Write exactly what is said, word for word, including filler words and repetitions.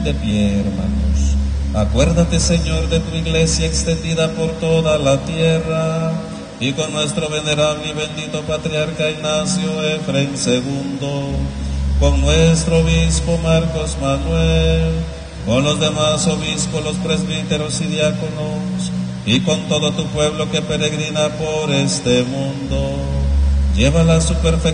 De pie, hermanos. Acuérdate, Señor, de tu iglesia extendida por toda la tierra, y con nuestro venerable y bendito patriarca Ignacio Efraín segundo, con nuestro obispo Marcos Manuel, con los demás obispos, los presbíteros y diáconos, y con todo tu pueblo que peregrina por este mundo. Llévala a su perfección